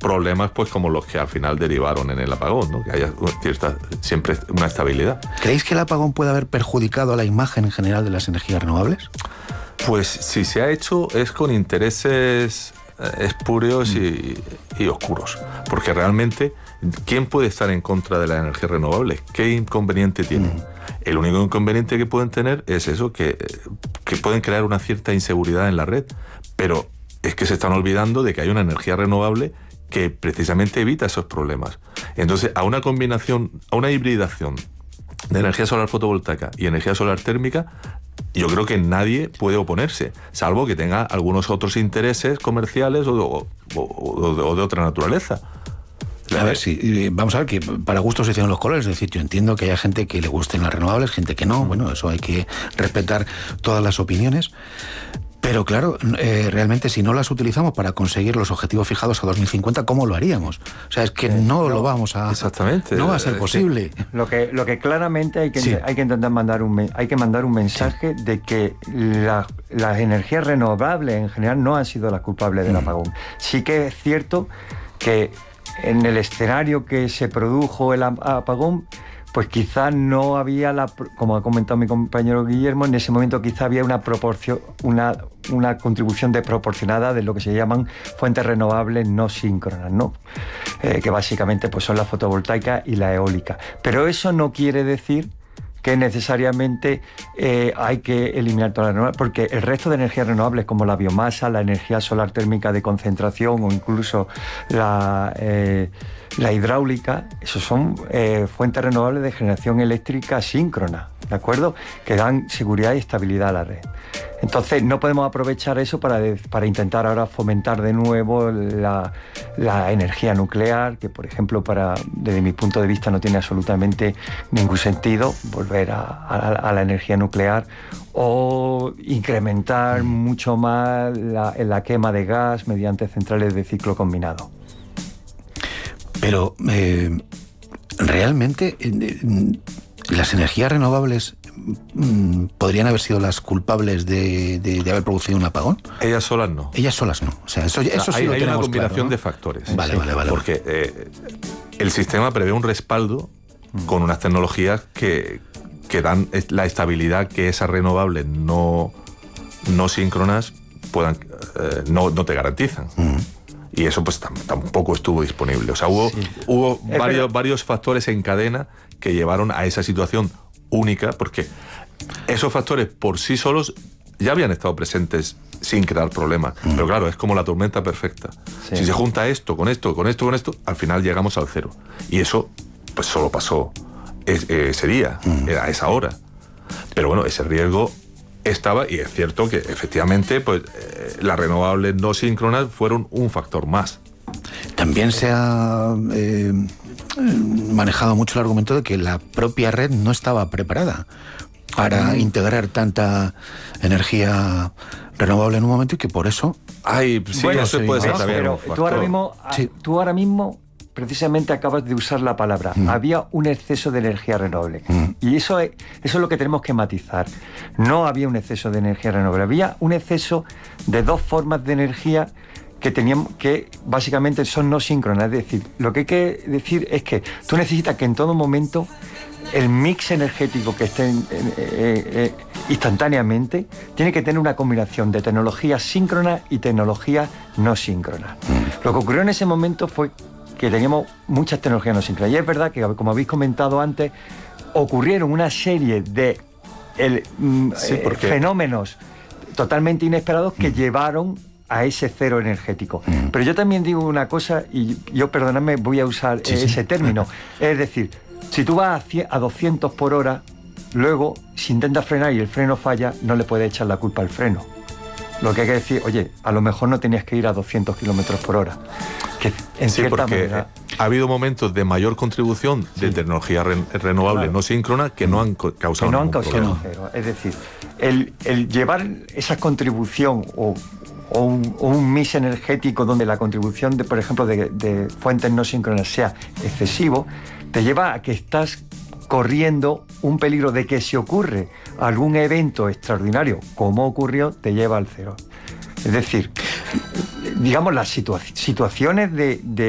problemas pues como los que al final derivaron en el apagón, ¿no? Que haya siempre una estabilidad. ¿Creéis que el apagón puede haber perjudicado a la imagen en general de las energías renovables? Pues si se ha hecho es con intereses espurios y oscuros, porque realmente ¿quién puede estar en contra de las energías renovables? ¿Qué inconveniente tienen? El único inconveniente que pueden tener es eso, que pueden crear una cierta inseguridad en la red, pero es que se están olvidando de que hay una energía renovable que precisamente evita esos problemas. Entonces, a una combinación, a una hibridación de energía solar fotovoltaica y energía solar térmica, yo creo que nadie puede oponerse, salvo que tenga algunos otros intereses comerciales o de otra naturaleza. A ver, sí, vamos a ver que para gustos se hicieron los colores, es decir, yo entiendo que haya gente que le gusten las renovables, gente que no, bueno, eso hay que respetar todas las opiniones. Pero claro, realmente si no las utilizamos para conseguir los objetivos fijados a 2050, ¿cómo lo haríamos? O sea, es que no lo vamos a... Exactamente. No va a ser posible. Lo que claramente hay que intentar mandar un mensaje de que las energías renovables en general no han sido las culpables del apagón. Sí que es cierto que en el escenario que se produjo el apagón, pues quizás no había, como ha comentado mi compañero Guillermo, en ese momento quizá había una contribución desproporcionada de lo que se llaman fuentes renovables no síncronas, ¿no? Que básicamente pues son la fotovoltaica y la eólica. Pero eso no quiere decir que necesariamente hay que eliminar todas las renovables, porque el resto de energías renovables como la biomasa, la energía solar térmica de concentración o incluso la hidráulica, esos son fuentes renovables de generación eléctrica síncrona, ¿de acuerdo? Que dan seguridad y estabilidad a la red. Entonces no podemos aprovechar eso para intentar ahora fomentar de nuevo la energía nuclear, que por ejemplo desde mi punto de vista no tiene absolutamente ningún sentido volver a la energía nuclear, o incrementar mucho más la quema de gas mediante centrales de ciclo combinado. Pero realmente las energías renovables podrían haber sido las culpables de haber producido un apagón. Ellas solas no. Ellas solas no. O sea, eso sí hay lo tenemos una combinación claro, ¿no? de factores. Vale. Porque el sistema prevé un respaldo con unas tecnologías que dan la estabilidad que esas renovables no síncronas no te garantizan. Y eso pues tampoco estuvo disponible. O sea, hubo varios factores en cadena que llevaron a esa situación única, porque esos factores por sí solos ya habían estado presentes sin crear problemas. Pero claro, es como la tormenta perfecta. Sí. Si se junta esto, con esto, al final llegamos al cero. Y eso pues solo pasó ese día, a esa hora. Pero bueno, ese riesgo estaba, y es cierto que efectivamente pues las renovables no síncronas fueron un factor más. También se ha manejado mucho el argumento de que la propia red no estaba preparada para integrar tanta energía renovable en un momento, y que por eso... eso puede ser también. Pero tú ahora mismo precisamente acabas de usar la palabra. Había un exceso de energía renovable. Y eso es lo que tenemos que matizar. No había un exceso de energía renovable. Había un exceso de dos formas de energía que básicamente son no síncronas. Es decir, lo que hay que decir es que tú necesitas que en todo momento el mix energético que esté instantáneamente tiene que tener una combinación de tecnologías síncronas y tecnologías no síncronas. Lo que ocurrió en ese momento fue que teníamos muchas tecnologías no síncronas. Y es verdad que, como habéis comentado antes, ocurrieron una serie de fenómenos totalmente inesperados que llevaron a ese cero energético. Pero yo también digo una cosa, y yo, perdonadme, voy a usar ese término. Es decir, si tú vas a 200 por hora, luego, si intentas frenar y el freno falla, no le puedes echar la culpa al freno. Lo que hay que decir, oye, a lo mejor no tenías que ir a 200 kilómetros por hora. Que en cierta manera... ha habido momentos de mayor contribución de tecnología renovable no síncrona que no han causado ningún problema. Cero. Es decir, el llevar esa contribución o un mix energético donde la contribución, por ejemplo, de fuentes no síncronas sea excesivo, te lleva a que estás corriendo un peligro de que si ocurre algún evento extraordinario, como ocurrió, te lleva al cero. Es decir, digamos, las situaciones de